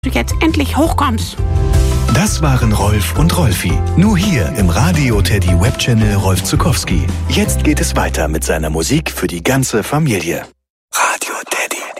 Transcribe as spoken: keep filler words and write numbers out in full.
du jetzt endlich hochkommst. Das waren Rolf und Rolfi. Nur hier im Radio Teddy Webchannel Rolf Zuckowski. Jetzt geht es weiter mit seiner Musik für die ganze Familie.